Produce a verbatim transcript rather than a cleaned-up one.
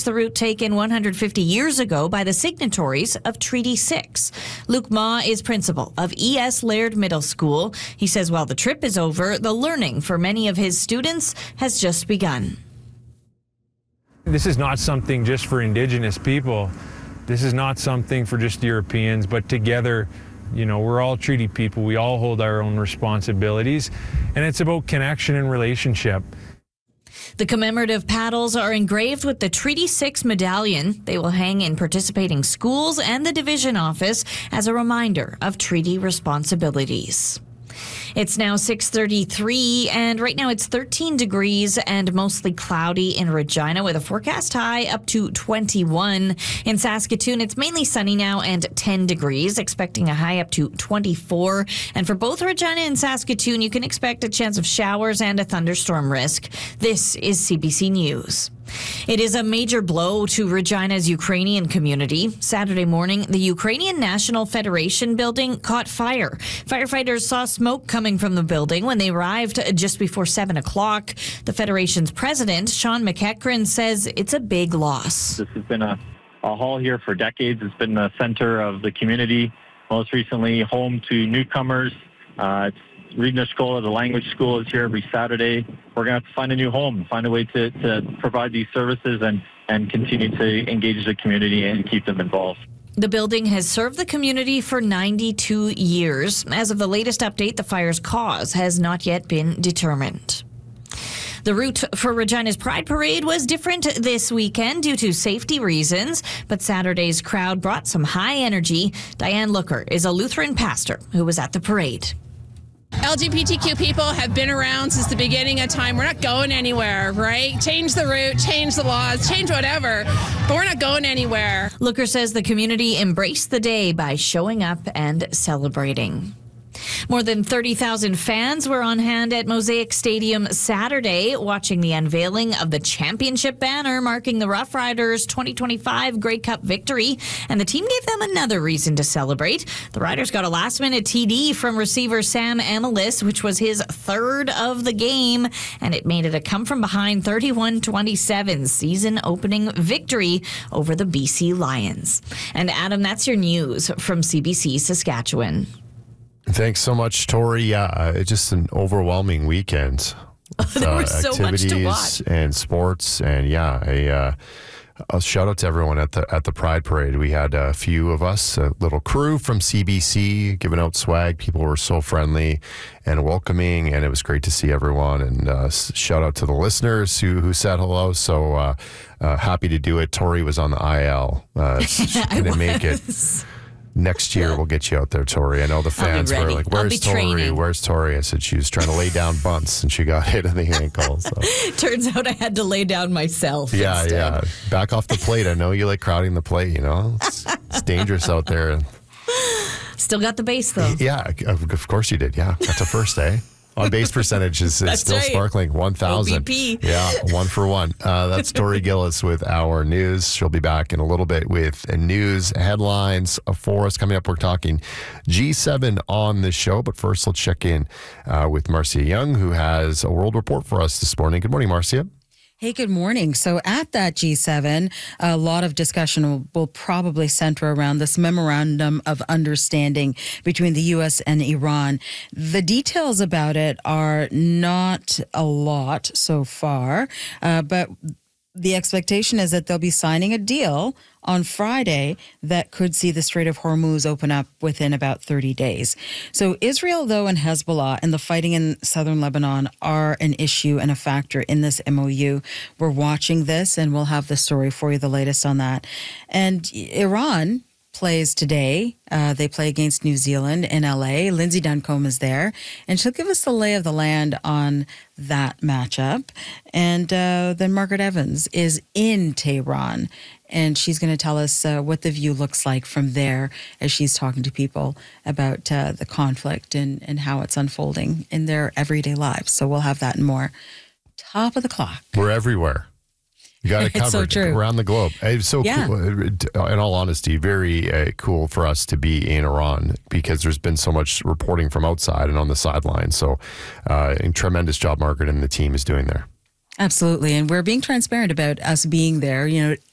the route taken one hundred fifty years ago by the signatories of Treaty six. Luke Ma is principal of E S Laird Middle School. He says while the trip is over, the learning for many of his students has just begun. This is not something just for Indigenous people. This is not something for just Europeans, but together, you know, we're all treaty people. We all hold our own responsibilities, and it's about connection and relationship. The commemorative paddles are engraved with the Treaty six medallion. They will hang in participating schools and the division office as a reminder of treaty responsibilities. It's now six thirty-three, and right now it's thirteen degrees and mostly cloudy in Regina with a forecast high up to twenty-one. In Saskatoon, it's mainly sunny now and ten degrees, expecting a high up to twenty-four. And for both Regina and Saskatoon, you can expect a chance of showers and a thunderstorm risk. This is C B C News. It is a major blow to Regina's Ukrainian community. Saturday morning, the Ukrainian National Federation building caught fire. Firefighters saw smoke coming from the building when they arrived just before seven o'clock. The Federation's president, Sean McEachran, says it's a big loss. This has been a, a hall here for decades. It's been the center of the community, most recently home to newcomers. Uh, it's Reading School, the language school, is here every Saturday. We're going to have to find a new home, find a way to, to provide these services and, and continue to engage the community and keep them involved. The building has served the community for ninety-two years. As of the latest update, the fire's cause has not yet been determined. The route for Regina's Pride Parade was different this weekend due to safety reasons, but Saturday's crowd brought some high energy. Diane Looker is a Lutheran pastor who was at the parade. L G B T Q people have been around since the beginning of time. We're not going anywhere, right? Change the route, change the laws, change whatever, but we're not going anywhere. Looker says the community embraced the day by showing up and celebrating. More than thirty thousand fans were on hand at Mosaic Stadium Saturday, watching the unveiling of the championship banner marking the Rough Riders' twenty twenty-five Grey Cup victory, and the team gave them another reason to celebrate. The Riders got a last-minute T D from receiver Sam Amelis, which was his third of the game, and it made it a come-from-behind thirty-one twenty-seven season-opening victory over the B C Lions. And Adam, that's your news from C B C Saskatchewan. Thanks so much, Tori. Yeah, uh, just an overwhelming weekend. Oh, there uh, was so much to watch. And sports, and yeah, a, uh, a shout out to everyone at the at the Pride Parade. We had a few of us, a little crew from C B C, giving out swag. People were so friendly and welcoming, and it was great to see everyone. And uh, shout out to the listeners who who said hello. So uh, uh, happy to do it. Tori was on the I L. Uh, she couldn't make it. Next year, we'll get you out there, Tori. I know the fans were like, where's Tori? Training. Where's Tori? I said she was trying to lay down bunts, and she got hit in the ankle. So. Turns out I had to lay down myself Yeah, instead. yeah. Back off the plate. I know you like crowding the plate, you know? It's, it's dangerous out there. Still got the base, though. Yeah, of, of course you did. Yeah, that's a first, eh? On base percentage is, is still right. sparkling, one thousand. O B P. Yeah, one for one. Uh, that's Tori Gillis with our news. She'll be back in a little bit with news headlines for us. Coming up, we're talking G seven on the show. But first, let's check in uh, with Marcia Young, who has a world report for us this morning. Good morning, Marcia. Hey, good morning. So at that G seven, a lot of discussion will, will probably center around this memorandum of understanding between the U S and Iran. The details about it are not a lot so far, uh, but the expectation is that they'll be signing a deal on Friday that could see the Strait of Hormuz open up within about thirty days. So Israel, though, and Hezbollah and the fighting in southern Lebanon are an issue and a factor in this M O U. We're watching this, and we'll have the story for you, the latest on that. And Iran plays today. Uh, they play against New Zealand in L A. Lindsay Duncombe is there, and she'll give us the lay of the land on that matchup. And uh, then Margaret Evans is in Tehran, and she's going to tell us uh, what the view looks like from there as she's talking to people about uh, the conflict and, and how it's unfolding in their everyday lives. So we'll have that and more. Top of the clock. We're everywhere. You got it covered so true. around the globe. It's so Yeah. cool. In all honesty, very uh, cool for us to be in Iran because there's been so much reporting from outside and on the sidelines. So, uh, a tremendous job Margaret and the team is doing there. Absolutely. And we're being transparent about us being there. You know,